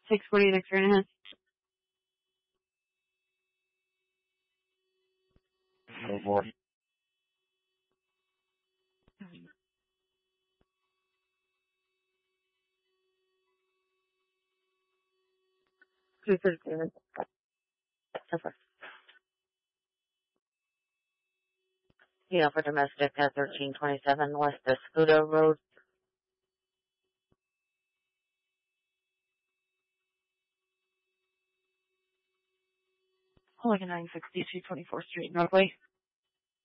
640 next Ranahan. No more. Yeah, for domestic at 1327 West Escudo Road. Like a 962 24th Street, Northway.